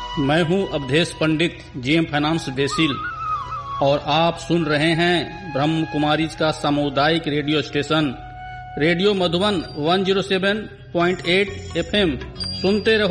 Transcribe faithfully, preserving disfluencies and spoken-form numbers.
मैं हूं अवधेश पंडित, GM finance BECIL, और आप सुन रहे हैं ब्रह्म कुमारी का सामुदायिक रेडियो स्टेशन रेडियो मधुबन एक सौ सात पॉइंट आठ एफएम। सुनते रहो।